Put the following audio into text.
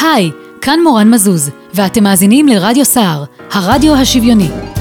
היי, כאן מורן מזוז, ואתם מאזינים לרדיו סער, הרדיו השוויוני.